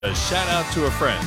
A shout out to a friend,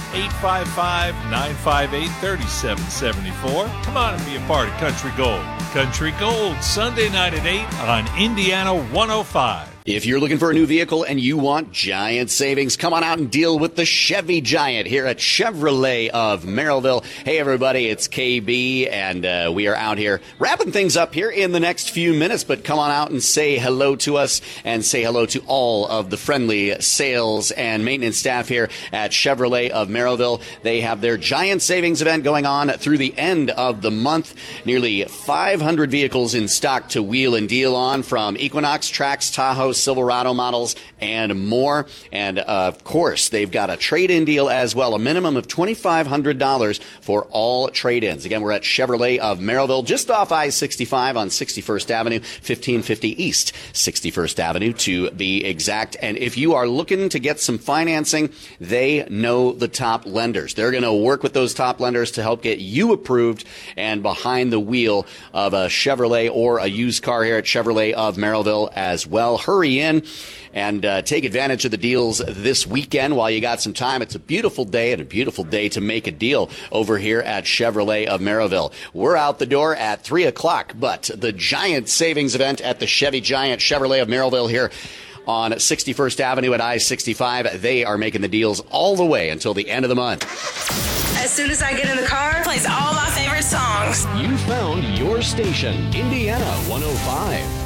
855-958-3774. Come on and be a part of Country Gold. Country Gold, Sunday night at 8 on Indiana 105. If you're looking for a new vehicle and you want giant savings, come on out and deal with the Chevy Giant here at Chevrolet of Merrillville. Hey, everybody, it's KB, and we are out here wrapping things up here in the next few minutes. But come on out and say hello to us and say hello to all of the friendly sales and maintenance staff here at Chevrolet of Merrillville. They have their giant savings event going on through the end of the month. Nearly 500 vehicles in stock to wheel and deal on, from Equinox, Trax, Tahoe, Silverado models, and more. And of course, they've got a trade-in deal as well, a minimum of $2,500 for all trade-ins. Again, we're at Chevrolet of Merrillville, just off I-65 on 61st Avenue, 1550 East 61st Avenue to be exact. And if you are looking to get some financing, they know the top lenders. They're going to work with those top lenders to help get you approved and behind the wheel of a Chevrolet or a used car here at Chevrolet of Merrillville as well. Hurry in and take advantage of the deals this weekend while you got some time. It's a beautiful day, and a beautiful day to make a deal over here at Chevrolet of Merrillville. We're out the door at 3 o'clock, but the giant savings event at the Chevy Giant Chevrolet of Merrillville here on 61st Avenue at I-65, they are making the deals all the way until the end of the month. As soon as I get in the car, plays all my favorite songs. You found your station, Indiana 105.